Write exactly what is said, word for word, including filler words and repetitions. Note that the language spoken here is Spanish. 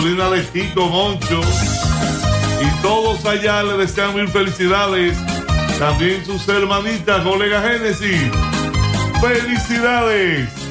sobrina de Kiko Moncho. Y todos allá le desean mil felicidades. También sus hermanitas, colega Génesis. ¡Felicidades!